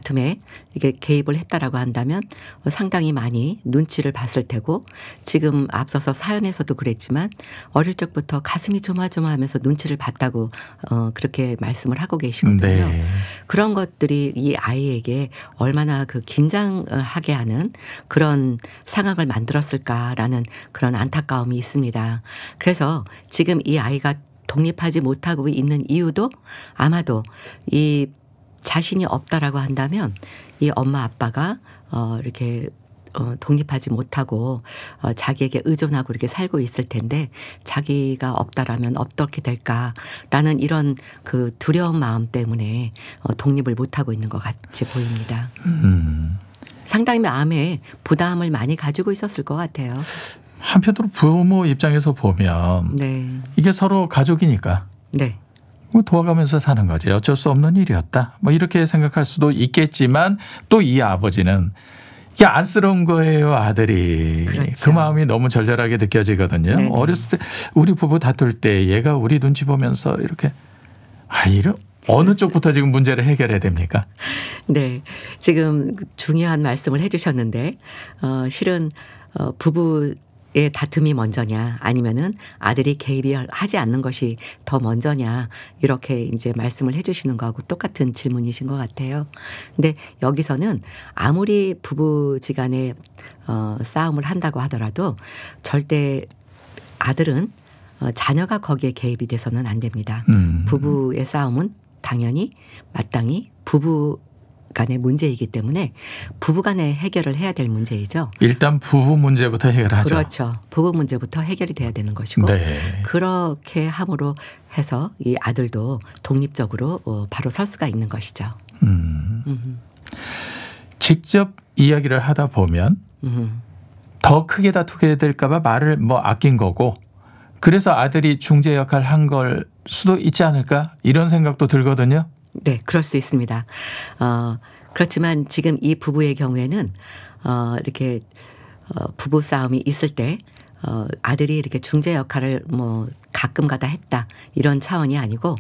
다툼에 이게 개입을 했다라고 한다면 상당히 많이 눈치를 봤을 테고 지금 앞서서 사연에서도 그랬지만 어릴 적부터 가슴이 조마조마하면서 눈치를 봤다고 그렇게 말씀을 하고 계시거든요. 네. 그런 것들이 이 아이에게 얼마나 그 긴장하게 하는 그런 상황을 만들었을까라는 그런 안타까움이 있습니다. 그래서 지금 이 아이가 독립하지 못하고 있는 이유도 아마도 이 자신이 없다라고 한다면 이 엄마 아빠가 이렇게 독립하지 못하고 자기에게 의존하고 이렇게 살고 있을 텐데 자기가 없다라면 어떻게 될까라는 이런 그 두려운 마음 때문에 독립을 못하고 있는 것 같이 보입니다. 상당히 마음에 부담을 많이 가지고 있었을 것 같아요. 한편으로 부모 입장에서 보면 네. 이게 서로 가족이니까 네. 도와가면서 사는 거지. 어쩔 수 없는 일이었다. 뭐 이렇게 생각할 수도 있겠지만 또 이 아버지는 이게 안쓰러운 거예요, 아들이. 그렇죠. 그 마음이 너무 절절하게 느껴지거든요. 네네. 어렸을 때 우리 부부 다툴 때 얘가 우리 눈치 보면서 이렇게 이런 어느 쪽부터 지금 문제를 해결해야 됩니까? 네. 지금 중요한 말씀을 해 주셨는데 실은 부부의 다툼이 먼저냐 아니면은 아들이 개입이 하지 않는 것이 더 먼저냐 이렇게 이제 말씀을 해 주시는 거하고 똑같은 질문이신 것 같아요. 근데 여기서는 아무리 부부지간에 싸움을 한다고 하더라도 절대 아들은 자녀가 거기에 개입이 돼서는 안 됩니다. 부부의 싸움은 당연히 마땅히 부부 간의 문제이기 때문에 부부 간에 해결을 해야 될 문제이죠. 일단 부부 문제부터 해결하죠. 그렇죠. 부부 문제부터 해결이 돼야 되는 것이고 네. 그렇게 함으로 해서 이 아들도 독립적으로 바로 설 수가 있는 것이죠. 직접 이야기를 하다 보면 더 크게 다투게 될까 봐 말을 뭐 아낀 거고 그래서 아들이 중재 역할을 한 걸 수도 있지 않을까 이런 생각도 들거든요. 네, 그럴 수 있습니다. 그렇지만 지금 이 부부의 경우에는 이렇게 부부 싸움이 있을 때 아들이 이렇게 중재 역할을 뭐 가끔가다 했다 이런 차원이 아니고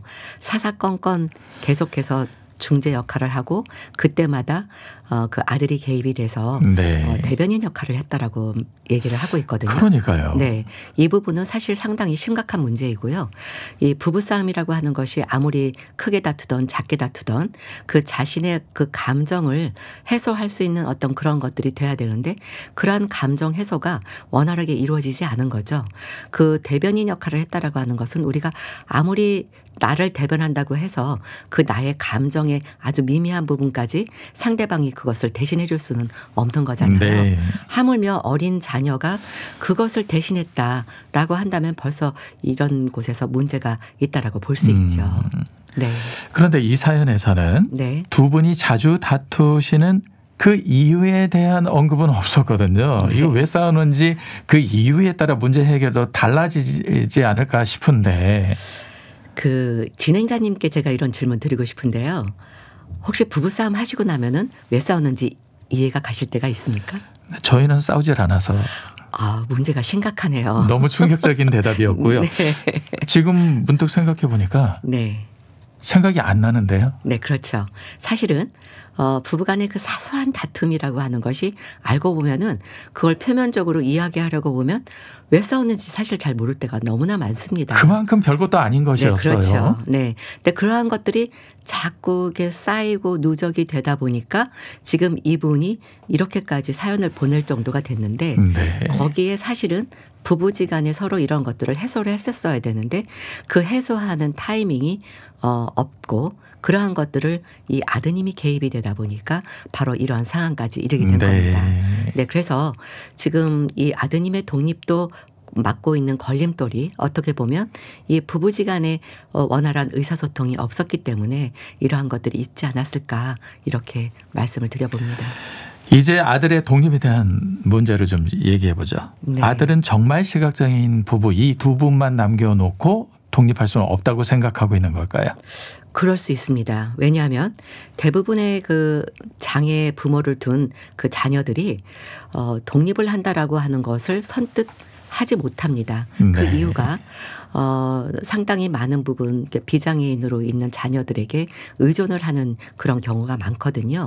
사사건건 계속해서 중재 역할을 하고 그때마다 그 아들이 개입이 돼서 네. 대변인 역할을 했다라고 얘기를 하고 있거든요. 그러니까요. 네, 이 부분은 사실 상당히 심각한 문제이고요. 이 부부싸움이라고 하는 것이 아무리 크게 다투던 작게 다투던 그 자신의 그 감정을 해소할 수 있는 어떤 그런 것들이 돼야 되는데 그러한 감정 해소가 원활하게 이루어지지 않은 거죠. 그 대변인 역할을 했다라고 하는 것은 우리가 아무리 나를 대변한다고 해서 그 나의 감정의 아주 미미한 부분까지 상대방이 그것을 대신해 줄 수는 없는 거잖아요. 네. 하물며 어린 자녀가 그것을 대신했다라고 한다면 벌써 이런 곳에서 문제가 있다라고 볼 수 있죠. 네. 그런데 이 사연에서는 네. 두 분이 자주 다투시는 그 이유에 대한 언급은 없었거든요. 네. 이거 왜 싸우는지 그 이유에 따라 문제 해결도 달라지지 않을까 싶은데. 그 진행자님께 제가 이런 질문 드리고 싶은데요. 혹시 부부싸움 하시고 나면은 왜 싸우는지 이해가 가실 때가 있습니까? 저희는 싸우질 않아서 문제가 심각하네요. 너무 충격적인 대답이었고요. 네. 지금 문득 생각해 보니까 네. 생각이 안 나는데요. 네, 그렇죠. 사실은 부부간의 그 사소한 다툼이라고 하는 것이 알고 보면은 그걸 표면적으로 이야기하려고 보면 왜 싸우는지 사실 잘 모를 때가 너무나 많습니다. 그만큼 별것도 아닌 것이었어요. 네, 그렇죠. 네. 근데 그러한 것들이 자꾸 이렇게 쌓이고 누적이 되다 보니까 지금 이분이 이렇게까지 사연을 보낼 정도가 됐는데 네. 거기에 사실은 부부지간에 서로 이런 것들을 해소를 했었어야 되는데 그 해소하는 타이밍이 없고 그러한 것들을 이 아드님이 개입이 되다 보니까 바로 이러한 상황까지 이르게 된 겁니다. 네, 그래서 지금 이 아드님의 독립도 맡고 있는 걸림돌이 어떻게 보면 이 부부지간에 원활한 의사소통이 없었기 때문에 이러한 것들이 있지 않았을까 이렇게 말씀을 드려봅니다. 이제 아들의 독립에 대한 문제를 좀 얘기해 보죠. 네. 아들은 정말 시각장애인 부부 이 두 분만 남겨놓고 독립할 수는 없다고 생각하고 있는 걸까요? 그럴 수 있습니다. 왜냐하면 대부분의 그 장애 부모를 둔 그 자녀들이 독립을 한다라고 하는 것을 선뜻 하지 못합니다. 그 네. 이유가 상당히 많은 부분 비장애인으로 있는 자녀들에게 의존을 하는 그런 경우가 많거든요.